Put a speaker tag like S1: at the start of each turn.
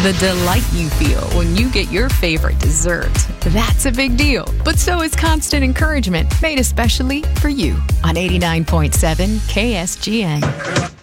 S1: The delight you feel when you get your favorite dessert. That's a big deal. But so is constant encouragement made especially for you on 89.7 KSGN.